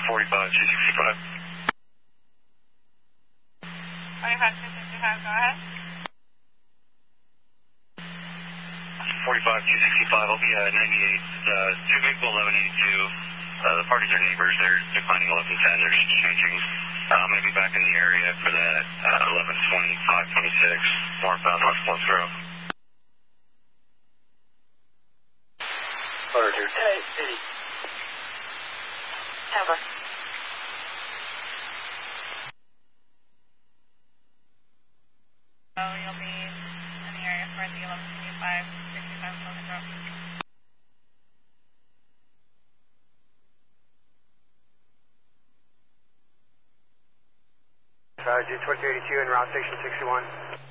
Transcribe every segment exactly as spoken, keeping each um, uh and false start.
forty-five, two sixty-five. forty-five, two sixty-five, go ahead. forty-five, two sixty-five, I'll be at ninety-eight, uh, two vehicle eleven eighty-two. Uh, the parties are neighbors, they're declining eleven ten, they're just changing. Uh, I'm going to be back in the area for that uh, eleven twenty-five twenty-six, northbound North Plus Grove. Order two. Hey, City. Tower. So you'll be in the area for the eleven twenty-five sixty-five Pleasant Grove. Roger, twenty-three eighty-two en route station sixty-one.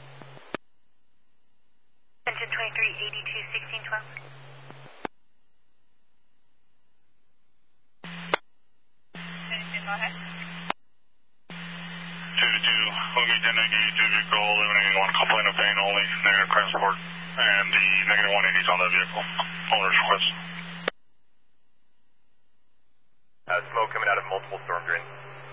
Engine twenty-three eighty-two, sixteen twelve. twenty-two, go ahead. two to two, Hoagie ten ninety-eight, two vehicle eleven eighty-one, complaint of pain only, negative transport, and the negative one eighty is on that vehicle. Owner's request. Uh, smoke coming out of multiple storm drains.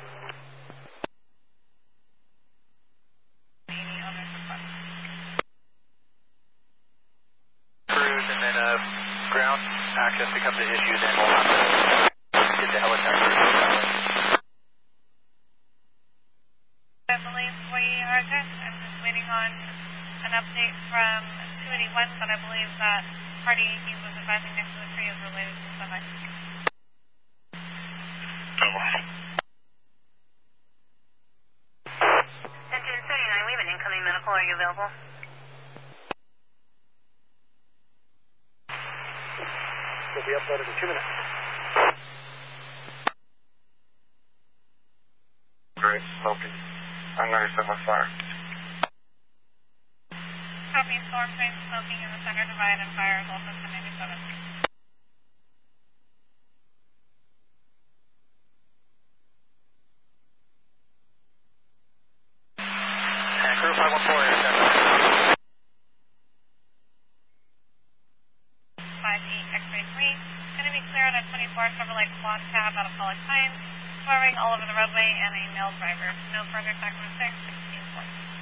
Cruise and then uh, ground access becomes an issue, then we'll have to get the helicopter that way. I believe we are good. I'm just waiting on an update from two eighty-one, but I believe that party he was advising next to the tree is related to semi. Over. Engine thirty-nine, we have an incoming medical. Are you available? Will be uploaded in two minutes. Great, smoking. I'm going to set my fire. Copy, storm train smoking in the center divide and fire is also ten ninety-seven. And crew five one four, intercept. five eight X-ray three. Going to be clear on a twenty-four Chevrolet quad cab out of Pollock Pines. Swerving all over the roadway and a male driver. No further documentation.